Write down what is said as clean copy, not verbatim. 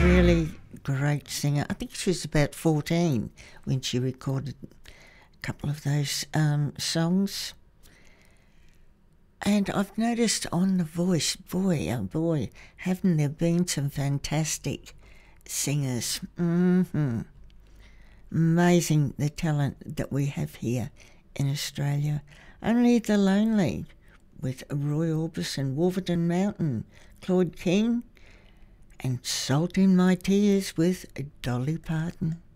really great singer. I think she was about 14 when she recorded a couple of those songs. And I've noticed on The Voice, boy, oh boy, haven't there been some fantastic singers. Amazing the talent that we have here in Australia. Only the Lonely with Roy Orbison, Wolverton Mountain, Claude King, and Salt in My Tears with Dolly Parton.